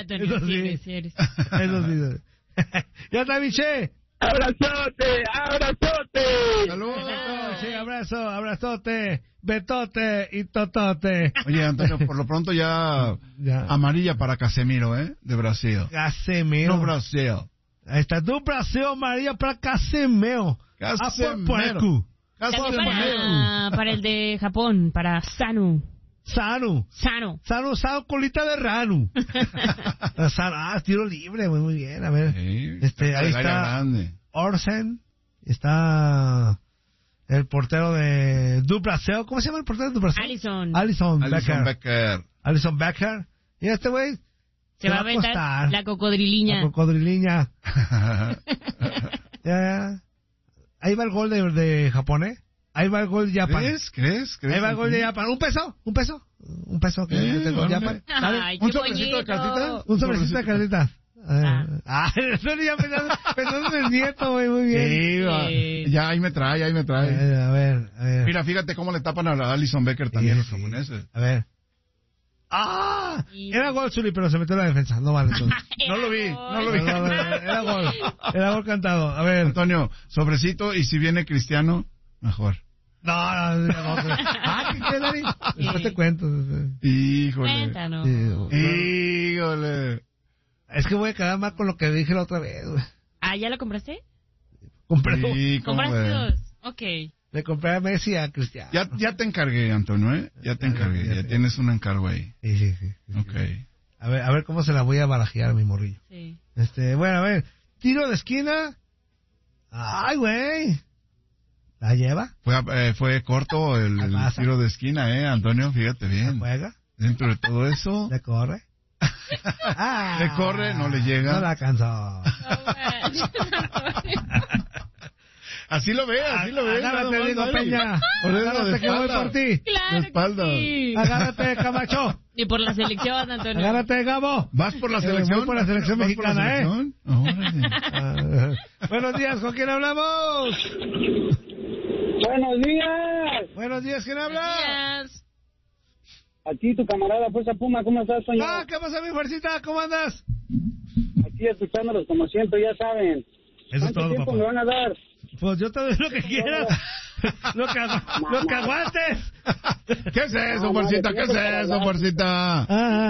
Antonio, Eso sí. sí eres. Eso sí. Ya está, Miche. ¡Abrazote! Saludos. Sí, abrazote, betote y totote. Oye, Antonio, por lo pronto ya amarilla para Casemiro, de Brasil. Casemiro. No, Brasil. Ahí está, do Brasil, amarilla para Casemiro. Casemiro. Para el de Japón, para Sanu, colita de ranu. Tiro libre, muy bien, a ver. Sí, Ahí está grande. Orsen, está el portero de Du Brasil. ¿Cómo se llama el portero de Du Brasil? Alisson Becker. Alisson Becker. Y este güey se va a aventar la cocodriliña. Ya. Ahí va el gol de Japón, Ahí va el gol de Japón. ¿Crees? Ahí va el gol de Japón. ¿Un peso? Que es el gol de Japón. ¿Un sobrecito de cartitas? Un sobrecito de cartitas. Eso ya pensando en el nieto, güey, muy bien. Sí, ya ahí me trae. A ver. Mira, fíjate cómo le tapan a Alisson Becker también los japoneses. A ver. Era gol, Zuli, pero se metió en la defensa. No vale, entonces. No lo vi. Era gol cantado. A ver. Antonio, sobrecito, y si viene Cristiano, mejor. No. ¿Qué, Dani? Después te cuento. Híjole. Cuéntanos. Híjole. Es que voy a quedar mal con lo que dije la otra vez, güey. ¿Ya lo compraste? Compré. Sí, ¿Compraste dos? Ok. Le compré a Messi y a Cristiano. Ya te encargué, Antonio, Ya te encargué. Ya tienes un encargo ahí. Sí. Ok. A ver cómo se la voy a barajear a mi morrillo. Sí. Bueno, a ver. Tiro de esquina. Ay, güey. ¿La lleva? Fue corto el tiro de esquina, Antonio, fíjate bien. ¿La juega? Dentro de todo eso. ¿Le corre? Le corre, no le llega. No la alcanzó. Así lo ve. Agárrate, digo, Peña. Agárrate que voy por ti. Claro de espalda. que sí. Agárrate, Camacho. Y por la selección, Antonio. Agárrate, Gabo. ¿Vas por la selección? Voy por la selección mexicana, Buenos días, ¿con quién hablamos? Buenos días, ¿quién habla? Buenos días. Aquí tu camarada Fuerza Puma, ¿cómo estás, señor? ¿Qué pasa, mi fuercita? ¿Cómo andas? Aquí escuchándolos como siempre, ya saben. Eso es todo, ¿Cuánto tiempo papá. me van a dar? Pues yo te doy lo que quieras. Lo que aguantes. ¿Qué es eso, Fuercita? ¿Qué es eso, Fuercita?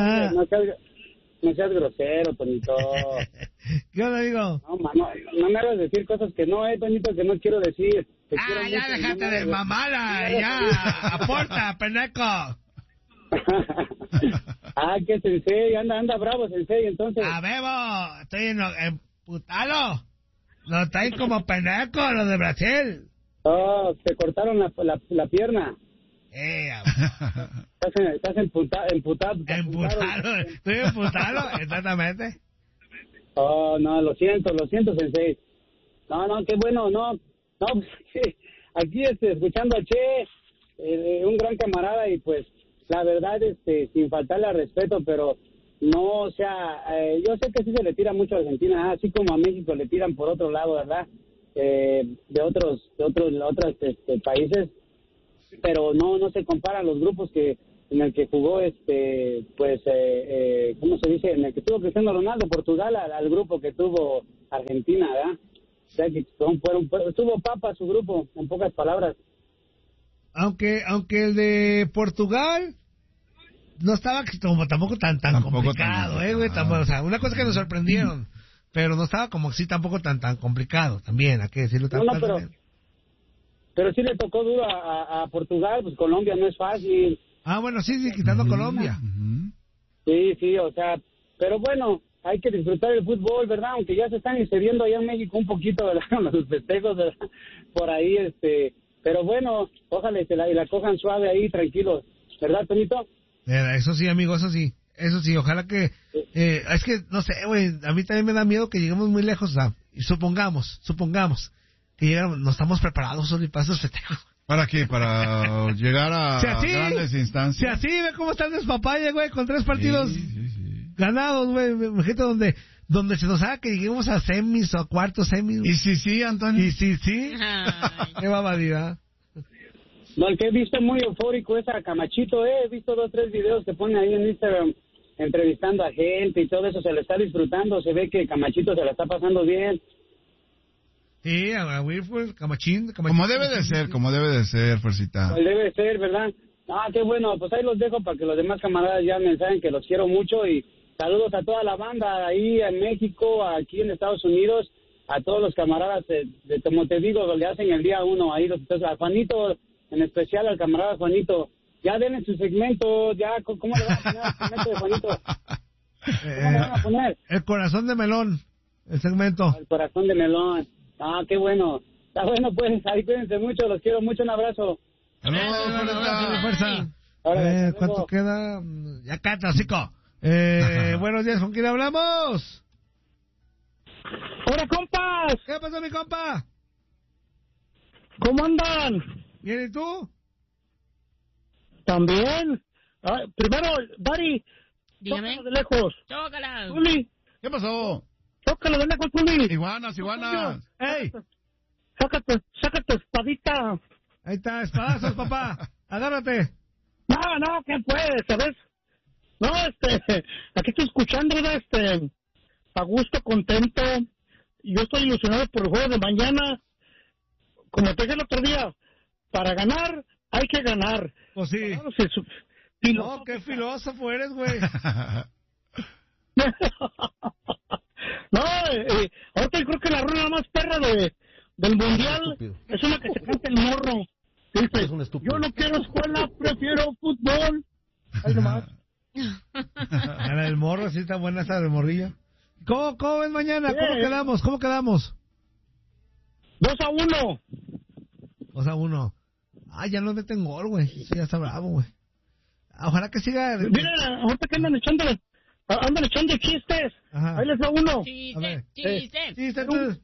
No seas grosero, Tonito. ¿Qué onda, amigo? No me hagas decir cosas que no, Tonito, que no quiero decir. Ya déjate de mamada, ya. Aporta, peneco. Que Sensei, anda bravo, Sensei, entonces. Bebo, estoy emputado. Lo traen como peneco, los de Brasil. Te cortaron la pierna. Estás emputado. Estoy emputado, exactamente. No, lo siento, Sensei. No, qué bueno, no, aquí escuchando a Che, un gran camarada, y pues, la verdad, sin faltarle al respeto, pero no, o sea, yo sé que sí se le tira mucho a Argentina, así como a México le tiran por otro lado, ¿verdad? De otros países, pero no se comparan los grupos en el que jugó, ¿cómo se dice? En el que estuvo Cristiano Ronaldo, Portugal, al grupo que tuvo Argentina, ¿verdad? O sea, que estuvo papa su grupo, en pocas palabras. Aunque el de Portugal no estaba tampoco tan complicado, güey. O sea, una cosa que nos sorprendieron, pero no estaba como así tampoco tan complicado también, hay que decirlo también. Pero sí le tocó duro a Portugal, pues Colombia no es fácil. Bueno, sí, quitando Colombia. Sí, o sea, pero bueno, hay que disfrutar el fútbol, ¿verdad? Aunque ya se están excediendo allá en México un poquito, ¿verdad? Los festejos, ¿verdad? Por ahí, pero bueno, ojalá y la cojan suave ahí, tranquilos, ¿verdad, Tonito? Eso sí, amigo, eso sí, ojalá que... es que, no sé, güey, a mí también me da miedo que lleguemos muy lejos, o sea, y supongamos que llegamos, no estamos preparados para esos festejos. ¿Para qué? ¿Para llegar a grandes instancias? Si así, ve cómo están despapalle, güey, con 3 partidos ganados, güey, gente donde se nos haga que lleguemos a semis o a cuartos semis. ¿Y sí, Antonio? ¿Y sí? Qué babadidad. No, el que he visto muy eufórico es a Camachito, he visto 2 o 3 videos que pone ahí en Instagram, entrevistando a gente y todo eso, se lo está disfrutando, se ve que Camachito se la está pasando bien. Sí, a Wilford, Camachín. Como debe de ser, Fercita. Pues debe ser, ¿verdad? Ah, qué bueno, pues ahí los dejo para que los demás camaradas ya me saben que los quiero mucho y saludos a toda la banda ahí en México, aquí en Estados Unidos, a todos los camaradas, como te digo, le hacen el día 1 ahí, a Juanito, en especial al camarada Juanito, ya denle su segmento, ya, ¿cómo le van a poner el segmento de Juanito? ¿Cómo le van a poner? El corazón de melón, el segmento. El corazón de melón. Ah, qué bueno. Está bueno, pues, ahí cuídense mucho, los quiero mucho, un abrazo. Fuerza. ¿Cuánto queda? Ya canta, chico. Buenos días, ¿con quién hablamos? ¡Hola, compas! ¿Qué pasó, mi compa? ¿Cómo andan? ¿Bien y tú? También. Primero, Dari, Dígame. tócalo de lejos. Chócala. Tuli, ¿Qué pasó? tócalo de lejos, Tuli. Iguanas. ¡Ey! Saca tu espadita. Ahí está, espadazos, papá. Agárrate. No, ¿qué puedes, sabes? No, aquí estoy escuchando, ¿verdad? A gusto, contento. Yo estoy ilusionado por el juego de mañana. Como te dije el otro día, para ganar hay que ganar. Pues sí. No, qué filósofo eres, güey. No, ahorita yo creo que la rueda más perra del mundial es una que se canta el morro. Dice, yo no quiero escuela, prefiero fútbol. Ahí nomás. La del morro, sí está buena esa del morrillo. ¿Cómo ves mañana? ¿Cómo quedamos? 2-1. 2-1. Ya no meten gol, güey. Sí, ya está bravo, güey. Ojalá que siga. Mira, ahorita que andan echando chistes. Ajá. Ahí les va uno. Chiste.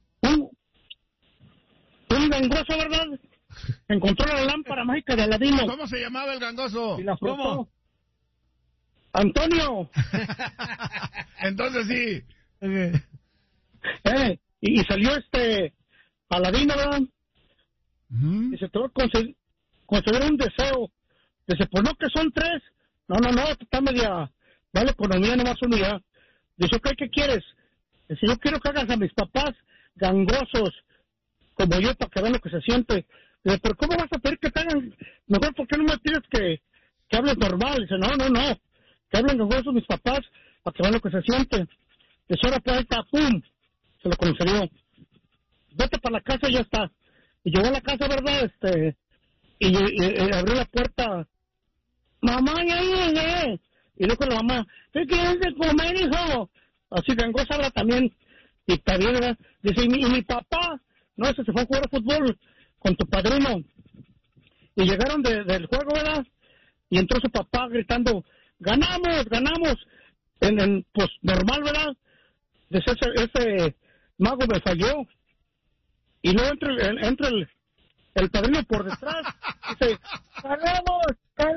Un gangoso, ¿verdad? Encontró la lámpara mágica de Aladino. ¿Cómo se llamaba el gangoso? Y la frotó. ¿Cómo? Antonio. Entonces sí. Okay. Y salió Aladino, ¿verdad? Uh-huh. Y se tuvo que conceder un deseo. Dice, pues no, que son 3. No, está media. Vale, economía, nomás uno ya. Dice, ok, ¿qué quieres? Dice, yo quiero que hagas a mis papás gangosos, como yo, para que vean lo que se siente. Dice, pero ¿cómo vas a pedir que te hagan? Mejor, ¿por qué no me pides que hables normal? Dice, no. Que hablen gangosos mis papás, para que vean lo que se siente. Dice, ahora pues ahí está, ¡pum! Se lo concedió. Vete para la casa y ya está. Y llegó a la casa, ¿verdad? Y abrió la puerta. Mamá, ya llegué. Y dijo la mamá, ¿qué quieres de comer, hijo? Así gangosa habla también. Y está bien, ¿verdad? Dice, ¿y mi papá? No, ese se fue a jugar a fútbol con tu padrino. Y llegaron del juego, ¿verdad? Y entró su papá gritando, ¡ganamos! Pues normal, ¿verdad? Dice, ese mago me falló. Y luego entra el padrino por detrás. Dice, ¡ganamos!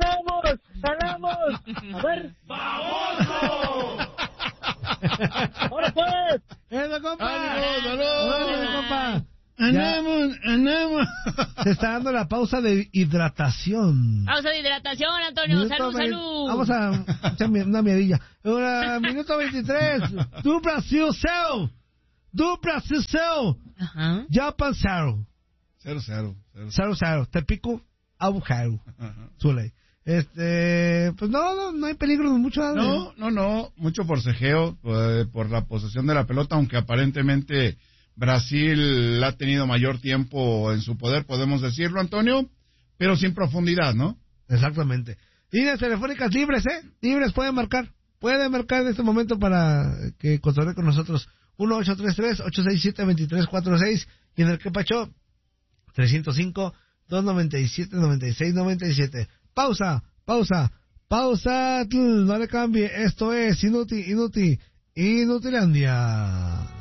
A ver. ¡Baboso! ¡Ahora pues! ¡Eso, compa! ¡Salud! Compa! ¡Andamos! Se está dando la pausa de hidratación. Pausa de hidratación, Antonio. Salud. Vamos a echar una miedilla. Minuto 23. Do Brasil céu. Ajá. Japan 0. 0-0. Tepico, agujero. Zuley. Pues no hay peligro de mucho. No. Mucho forcejeo por la posesión de la pelota, aunque aparentemente Brasil ha tenido mayor tiempo en su poder, podemos decirlo, Antonio, pero sin profundidad, ¿no? Exactamente. Líneas telefónicas libres, libres, pueden marcar en este momento para que cotorree con nosotros. 1-833-867-2346 y en el que pacho 305-297-9697. Pausa, no le cambie, esto es Inutilandia.